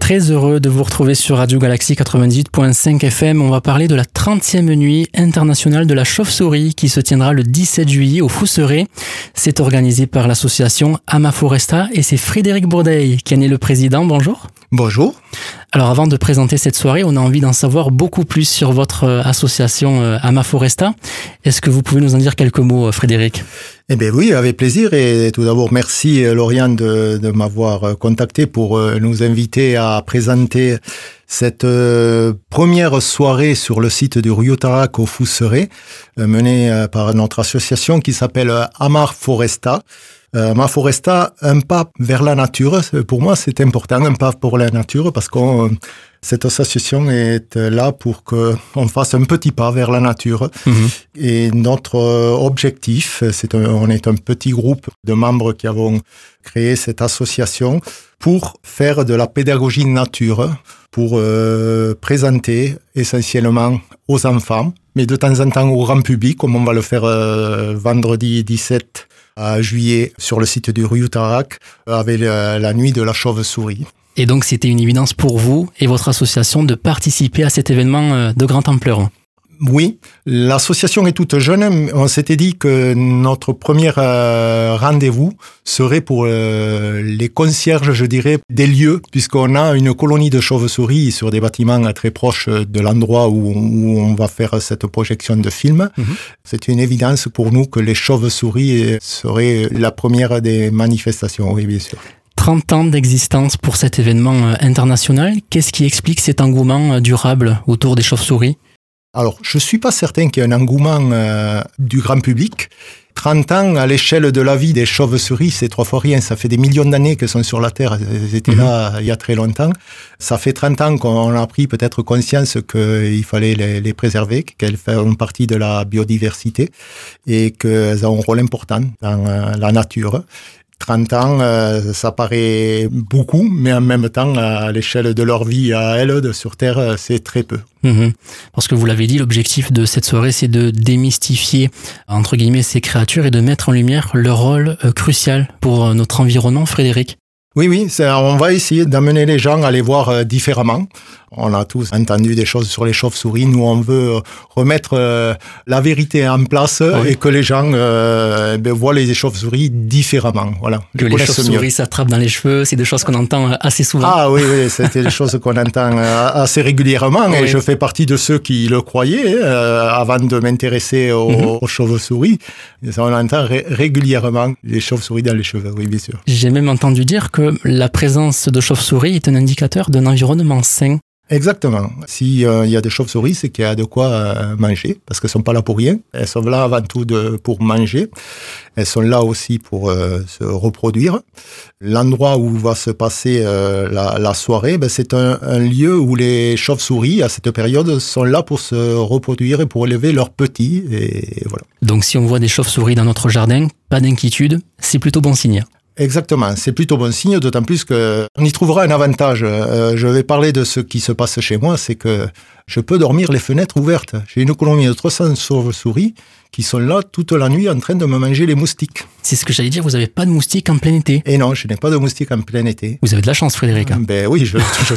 Très heureux de vous retrouver sur Radio Galaxie 98.5 FM. On va parler de la 30e nuit internationale de la chauve-souris qui se tiendra le 17 juillet au Fousseret. C'est organisé par l'association Amaforesta et c'est Frédéric Bourdeil qui en est le président. Bonjour. Bonjour. Alors avant de présenter cette soirée, on a envie d'en savoir beaucoup plus sur votre association Amaforesta. Est-ce que vous pouvez nous en dire quelques mots, Frédéric ? Eh bien oui, avec plaisir. Et tout d'abord, merci Lauriane de m'avoir contacté pour nous inviter à présenter cette première soirée sur le site du Ruyotarac au Fousseret, menée par notre association qui s'appelle Amaforesta. Amaforesta, un pas vers la nature. Pour moi, c'est important, un pas pour la nature, parce que cette association est là pour qu'on fasse un petit pas vers la nature. Et notre objectif, on est un petit groupe de membres qui avons créé cette association pour faire de la pédagogie nature, pour présenter essentiellement aux enfants, mais de temps en temps au grand public, comme on va le faire vendredi 17 juillet sur le site du Ruyotarac avec la nuit de la chauve-souris. Et donc c'était une évidence pour vous et votre association de participer à cet événement de grande ampleur. Oui, l'association est toute jeune. On s'était dit que notre premier rendez-vous serait pour les concierges, je dirais, des lieux, puisqu'on a une colonie de chauves-souris sur des bâtiments très proches de l'endroit où on va faire cette projection de film. C'est une évidence pour nous que les chauves-souris seraient la première des manifestations, oui, bien sûr. 30 ans d'existence pour cet événement international. Qu'est-ce qui explique cet engouement durable autour des chauves-souris ? Alors, je suis pas certain qu'il y ait un engouement du grand public. 30 ans à l'échelle de la vie des chauves-souris, c'est 3 fois rien. Ça fait des millions d'années qu'elles sont sur la Terre. Elles étaient là il y a très longtemps. Ça fait 30 ans qu'on a pris peut-être conscience qu'il fallait les préserver, qu'elles font partie de la biodiversité et qu'elles ont un rôle important dans la nature. 30 ans, ça paraît beaucoup, mais en même temps, à l'échelle de leur vie à elles, sur Terre, c'est très peu. Parce que vous l'avez dit, l'objectif de cette soirée, c'est de démystifier, entre guillemets, ces créatures et de mettre en lumière leur rôle crucial pour notre environnement, Frédéric. Oui, on va essayer d'amener les gens à les voir différemment. On a tous entendu des choses sur les chauves-souris. Nous, on veut remettre la vérité en place et que les gens voient les chauves-souris différemment. Voilà. Que les chauves-souris s'attrapent dans les cheveux, c'est des choses qu'on entend assez souvent. Ah oui, c'était des choses qu'on entend assez régulièrement. Et je fais partie de ceux qui le croyaient avant de m'intéresser aux chauves-souris. On entend régulièrement les chauves-souris dans les cheveux, oui, bien sûr. J'ai même entendu dire que la présence de chauves-souris est un indicateur d'un environnement sain. Exactement. S'il y a des chauves-souris, c'est qu'il y a de quoi manger, parce qu'elles sont pas là pour rien. Elles sont là avant tout pour manger. Elles sont là aussi pour se reproduire. L'endroit où va se passer la soirée, c'est un lieu où les chauves-souris, à cette période, sont là pour se reproduire et pour élever leurs petits. Et voilà. Donc si on voit des chauves-souris dans notre jardin, pas d'inquiétude, c'est plutôt bon signe. Exactement, c'est plutôt bon signe, d'autant plus qu'on y trouvera un avantage. Je vais parler de ce qui se passe chez moi, c'est que je peux dormir les fenêtres ouvertes. J'ai une colonie de 300 chauves-souris qui sont là toute la nuit en train de me manger les moustiques. C'est ce que j'allais dire, vous n'avez pas de moustiques en plein été. Et non, je n'ai pas de moustiques en plein été. Vous avez de la chance, Frédéric. Ben oui,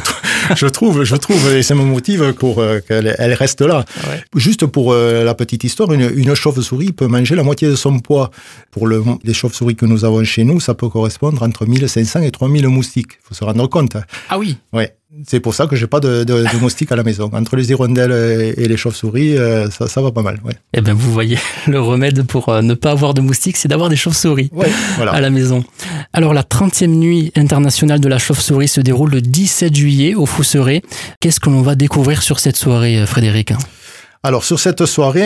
je trouve, et ça me motive pour qu'elle reste là. Ouais. Juste pour la petite histoire, une chauve-souris peut manger la moitié de son poids. Pour les chauves-souris que nous avons chez nous, ça peut correspondre entre 1500 et 3000 moustiques. Il faut se rendre compte. Ah oui. Ouais. C'est pour ça que j'ai pas de moustiques à la maison. Entre les hirondelles et les chauves-souris, ça va pas mal. Ouais. Eh ben, vous voyez, le remède pour ne pas avoir de moustiques, c'est d'avoir des chauves-souris à la maison. Alors, la 30e nuit internationale de la chauve-souris se déroule le 17 juillet au Fousseret. Qu'est-ce que l'on va découvrir sur cette soirée, Frédéric ? Alors, sur cette soirée,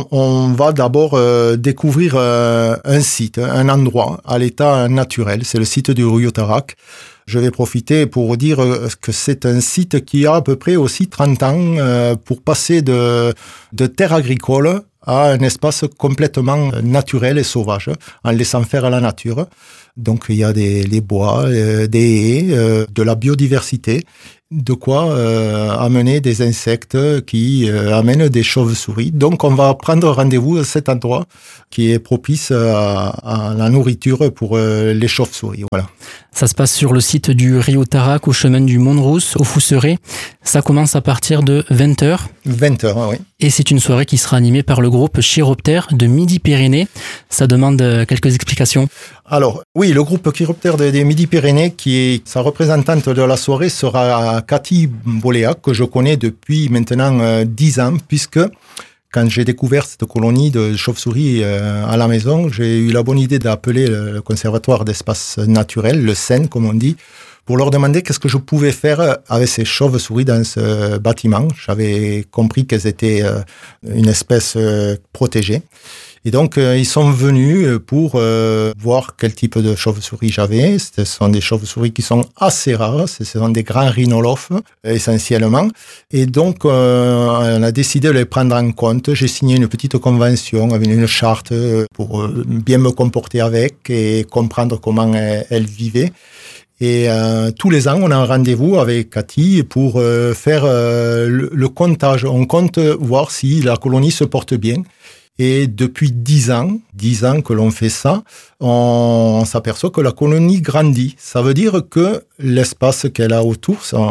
on va d'abord découvrir un site, un endroit à l'état naturel. C'est le site du Ruyotarac. Je vais profiter pour dire que c'est un site qui a à peu près aussi 30 ans pour passer de terre agricole à un espace complètement naturel et sauvage, en laissant faire la nature. Donc il y a des bois, des haies, de la biodiversité. de quoi amener des insectes qui amènent des chauves-souris. Donc, on va prendre rendez-vous à cet endroit qui est propice à la nourriture pour les chauves-souris. Voilà. Ça se passe sur le site du Rio Tarac, au chemin du Mont-de-Rousse, au Fousseret. Ça commence à partir de 20h. 20h, oui. Et c'est une soirée qui sera animée par le groupe Chiroptère de Midi-Pyrénées. Ça demande quelques explications. Alors, oui, le groupe Chiroptère des Midi-Pyrénées, qui est sa représentante de la soirée, sera Cathy Boléac, que je connais depuis maintenant 10 ans, puisque quand j'ai découvert cette colonie de chauves-souris à la maison, j'ai eu la bonne idée d'appeler le conservatoire d'espaces naturels, le CEN, comme on dit, pour leur demander qu'est-ce que je pouvais faire avec ces chauves-souris dans ce bâtiment. J'avais compris qu'elles étaient une espèce protégée. Et donc, ils sont venus pour voir quel type de chauve-souris j'avais. Ce sont des chauves-souris qui sont assez rares. Ce sont des grands rhinolophes, essentiellement. Et donc, on a décidé de les prendre en compte. J'ai signé une petite convention avec une charte pour bien me comporter avec et comprendre comment elles vivaient. Et tous les ans, on a un rendez-vous avec Cathy pour faire le comptage. On compte voir si la colonie se porte bien. Et depuis 10 ans que l'on fait ça, on s'aperçoit que la colonie grandit. Ça veut dire que l'espace qu'elle a autour, ça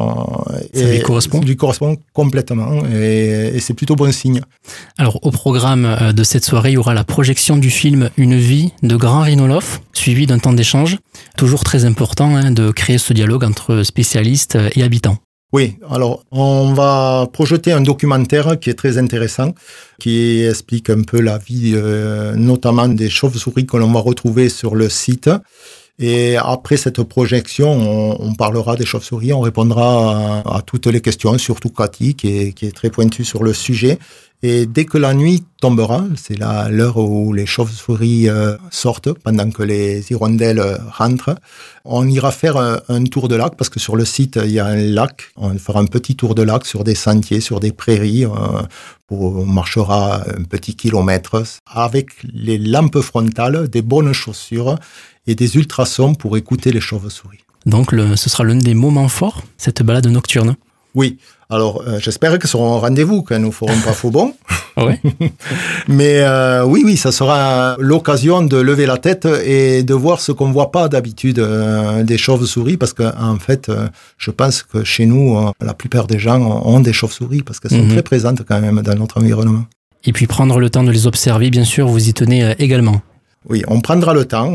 lui correspond complètement. Et c'est plutôt bon signe. Alors, au programme de cette soirée, il y aura la projection du film Une vie de grand rhinolophe, suivi d'un temps d'échange. Toujours très important de créer ce dialogue entre spécialistes et habitants. Oui, alors on va projeter un documentaire qui est très intéressant, qui explique un peu la vie notamment des chauves-souris que l'on va retrouver sur le site. Et après cette projection, on parlera des chauves-souris, on répondra à toutes les questions, surtout Cathy qui est très pointue sur le sujet. Et dès que la nuit tombera, c'est l'heure où les chauves-souris sortent, pendant que les hirondelles rentrent, on ira faire un tour de lac, parce que sur le site, il y a un lac. On fera un petit tour de lac sur des sentiers, sur des prairies. On marchera un petit kilomètre avec les lampes frontales, des bonnes chaussures et des ultrasons pour écouter les chauves-souris. Donc ce sera l'un des moments forts, cette balade nocturne. Oui, alors j'espère qu'elles seront au rendez-vous, qu'elles ne feront pas faux bon. Ouais. Mais oui, ça sera l'occasion de lever la tête et de voir ce qu'on ne voit pas d'habitude des chauves-souris, parce qu'en fait, je pense que chez nous, la plupart des gens ont des chauves-souris, parce qu'elles sont très présentes quand même dans notre environnement. Et puis prendre le temps de les observer, bien sûr, vous y tenez également. Oui, on prendra le temps,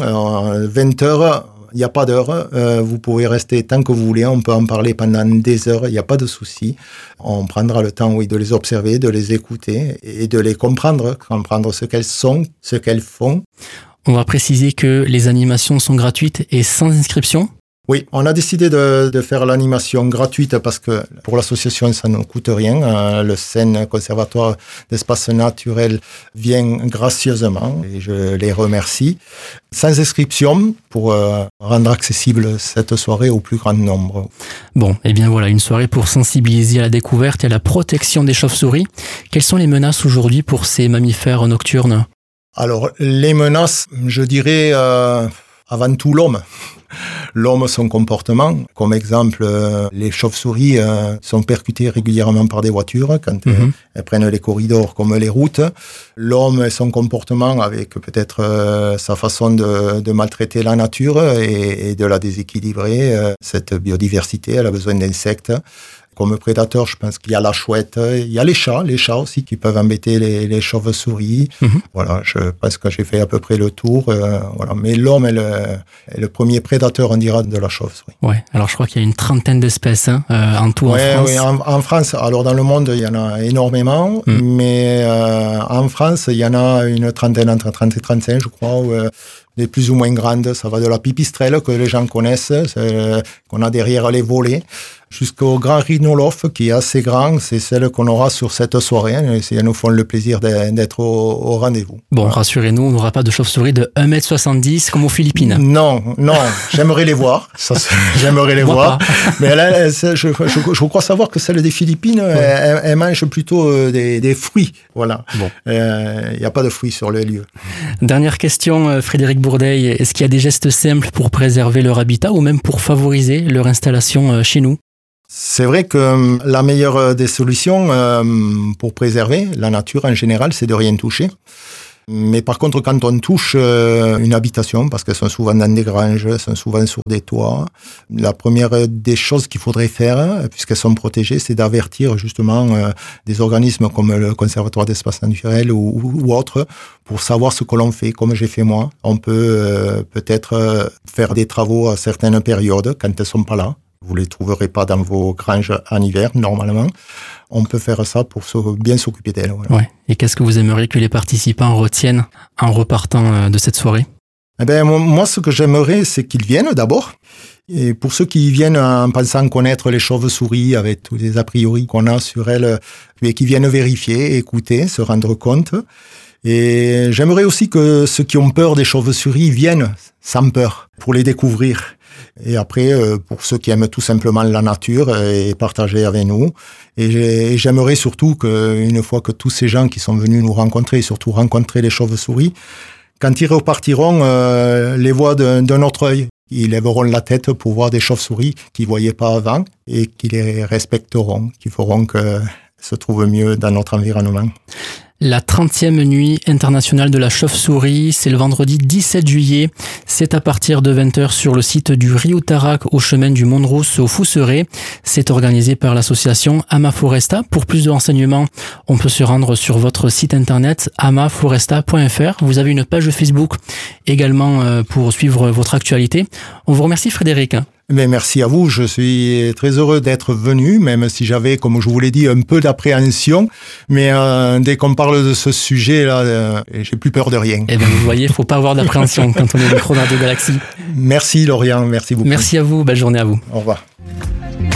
20h. Il n'y a pas d'heure, vous pouvez rester tant que vous voulez, on peut en parler pendant des heures, il n'y a pas de souci. On prendra le temps, oui, de les observer, de les écouter et de les comprendre ce qu'elles sont, ce qu'elles font. On va préciser que les animations sont gratuites et sans inscription. Oui, on a décidé de faire l'animation gratuite parce que pour l'association, ça ne coûte rien. Le CEN, Conservatoire d'espaces naturels, vient gracieusement et je les remercie. Sans inscription pour rendre accessible cette soirée au plus grand nombre. Bon, et bien voilà, une soirée pour sensibiliser à la découverte et à la protection des chauves-souris. Quelles sont les menaces aujourd'hui pour ces mammifères nocturnes ? Alors, les menaces, je dirais avant tout l'homme. L'homme, son comportement. Comme exemple, les chauves-souris sont percutées régulièrement par des voitures quand elles prennent les corridors comme les routes. L'homme et son comportement avec peut-être sa façon de maltraiter la nature et de la déséquilibrer. Cette biodiversité, elle a besoin d'insectes. Comme prédateur, je pense qu'il y a la chouette, il y a les chats aussi qui peuvent embêter les chauves-souris. Voilà, je pense que j'ai fait à peu près le tour. Voilà. Mais l'homme est le premier prédateur, on dira, de la chauve-souris. Ouais. Alors je crois qu'il y a une trentaine d'espèces en tout en France. Oui, en France. Alors dans le monde, il y en a énormément, mais en France, il y en a une trentaine, entre 30 et 35, je crois. Les plus ou moins grandes, ça va de la pipistrelle que les gens connaissent, qu'on a derrière les volets, jusqu'au grand rhinolophe qui est assez grand, c'est celle qu'on aura sur cette soirée. Elles nous font le plaisir d'être au rendez-vous. Bon, voilà. Rassurez-nous, on n'aura pas de chauve-souris de 1m70 comme aux Philippines. Non, j'aimerais les voir. J'aimerais les voir. Mais là, je crois savoir que celle des Philippines, elle mange plutôt des fruits. Voilà. Bon. Il n'y a pas de fruits sur le lieu. Dernière question, Frédéric Bourdeil. Est-ce qu'il y a des gestes simples pour préserver leur habitat ou même pour favoriser leur installation chez nous ? C'est vrai que la meilleure des solutions pour préserver la nature en général, c'est de rien toucher. Mais par contre, quand on touche une habitation, parce qu'elles sont souvent dans des granges, elles sont souvent sur des toits, la première des choses qu'il faudrait faire, puisqu'elles sont protégées, c'est d'avertir justement des organismes comme le Conservatoire d'espaces naturels ou autres, pour savoir ce que l'on fait, comme j'ai fait moi. On peut peut-être faire des travaux à certaines périodes, quand elles sont pas là. Vous les trouverez pas dans vos granges en hiver, normalement. On peut faire ça pour bien s'occuper d'elles. Voilà. Ouais. Et qu'est-ce que vous aimeriez que les participants retiennent en repartant de cette soirée? Eh ben, moi, ce que j'aimerais, c'est qu'ils viennent d'abord. Et pour ceux qui viennent en pensant connaître les chauves-souris avec tous les a priori qu'on a sur elles, et qui viennent vérifier, écouter, se rendre compte. Et j'aimerais aussi que ceux qui ont peur des chauves-souris viennent sans peur pour les découvrir. Et après, pour ceux qui aiment tout simplement la nature, et partager avec nous. Et j'aimerais surtout qu'une fois que tous ces gens qui sont venus nous rencontrer, et surtout rencontrer les chauves-souris, quand ils repartiront, les voient d'un autre œil. Ils lèveront la tête pour voir des chauves-souris qu'ils ne voyaient pas avant et qui les respecteront, qui feront qu'elles se trouvent mieux dans notre environnement. La 30e nuit internationale de la chauve-souris, c'est le vendredi 17 juillet. C'est à partir de 20h sur le site du Rio Tarac au chemin du Mont-Rousse au Fousseret. C'est organisé par l'association Amaforesta. Pour plus de renseignements, on peut se rendre sur votre site internet amaforesta.fr. Vous avez une page Facebook également pour suivre votre actualité. On vous remercie Frédéric. Mais merci à vous, je suis très heureux d'être venu, même si j'avais, comme je vous l'ai dit, un peu d'appréhension. Mais dès qu'on parle de ce sujet-là, j'ai plus peur de rien. Eh bien, vous voyez, il ne faut pas avoir d'appréhension quand on est au micro de Radio Galaxie. Merci Lauriane, merci beaucoup. Merci à vous, belle journée à vous. Au revoir.